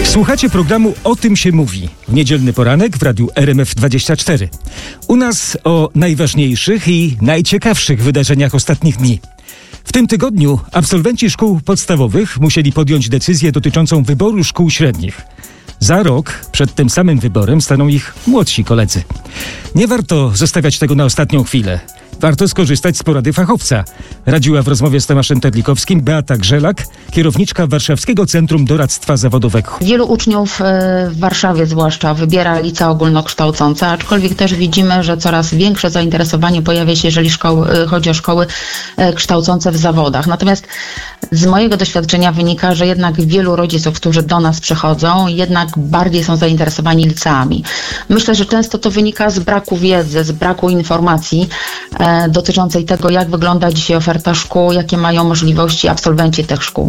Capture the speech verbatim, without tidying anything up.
Słuchacie programu O tym się mówi. W niedzielny poranek w radiu R M F dwadzieścia cztery. U nas o najważniejszych i najciekawszych wydarzeniach ostatnich dni. W tym tygodniu absolwenci szkół podstawowych musieli podjąć decyzję dotyczącą wyboru szkół średnich. Za rok przed tym samym wyborem staną ich młodsi koledzy. Nie warto zostawiać tego na ostatnią chwilę. Warto skorzystać z porady fachowca. Radziła w rozmowie z Tomaszem Terlikowskim Beata Grzelak, kierowniczka Warszawskiego Centrum Doradztwa Zawodowego. Wielu uczniów w Warszawie zwłaszcza wybiera licea ogólnokształcące, aczkolwiek też widzimy, że coraz większe zainteresowanie pojawia się, jeżeli szkoły, chodzi o szkoły kształcące w zawodach. Natomiast z mojego doświadczenia wynika, że jednak wielu rodziców, którzy do nas przychodzą, jednak bardziej są zainteresowani liceami. Myślę, że często to wynika z braku wiedzy, z braku informacji dotyczącej tego, jak wygląda dzisiaj oferta szkół, jakie mają możliwości absolwenci tych szkół.